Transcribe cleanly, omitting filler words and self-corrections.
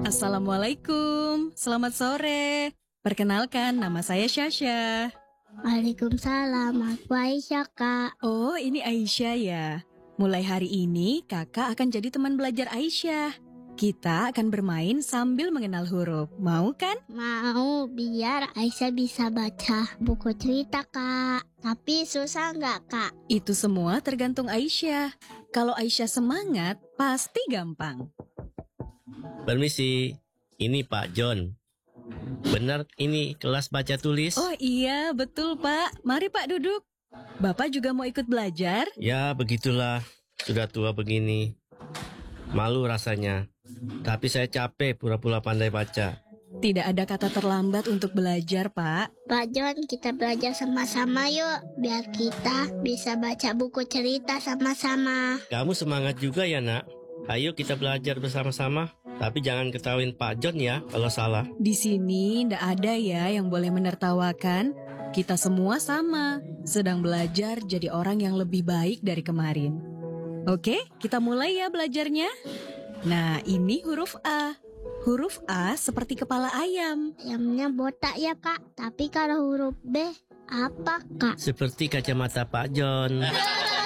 Assalamualaikum, selamat sore. Perkenalkan, nama saya Syasha. Waalaikumsalam, aku Aisyah, Kak. Oh, ini Aisyah ya. Mulai hari ini, kakak akan jadi teman belajar Aisyah. Kita akan bermain sambil mengenal huruf. Mau kan? Mau, biar Aisyah bisa baca buku cerita, Kak. Tapi susah nggak, Kak? Itu semua tergantung Aisyah. Kalau Aisyah semangat, pasti gampang. Permisi, ini Pak John. Benar ini kelas baca tulis? Oh iya, betul Pak. Mari Pak duduk. Bapak juga mau ikut belajar? Ya begitulah, sudah tua begini. Malu rasanya. Tapi saya capek pura-pura pandai baca. Tidak ada kata terlambat untuk belajar, Pak. Pak John, kita belajar sama-sama yuk. Biar kita bisa baca buku cerita sama-sama. Kamu semangat juga ya nak? Ayo kita belajar bersama-sama. Tapi jangan ketahuin Pak John ya kalau salah. Di sini ndak ada ya yang boleh menertawakan. Kita semua sama, sedang belajar jadi orang yang lebih baik dari kemarin. Oke, kita mulai ya belajarnya. Nah, ini huruf A. Huruf A seperti kepala ayam. Ayamnya botak ya, Kak. Tapi kalau huruf B, apa, Kak? Seperti kacamata Pak John.